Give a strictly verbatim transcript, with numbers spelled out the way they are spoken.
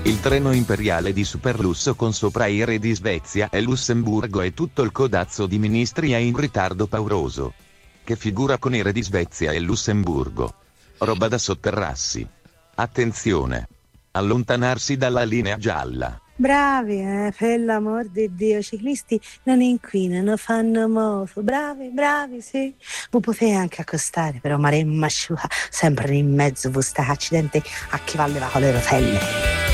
Il treno imperiale di superlusso con sopra i re di Svezia e Lussemburgo e tutto il codazzo di ministri è in ritardo pauroso. Che figura con i re di Svezia e Lussemburgo. Roba da sotterrarsi. Attenzione. Allontanarsi dalla linea gialla. Bravi, eh, per l'amor di Dio, i ciclisti non inquinano, fanno moto, bravi, bravi, sì. Voi potete anche accostare, però maremma asciuga, sempre in mezzo a questo accidente a chi va a levare con le rotelle.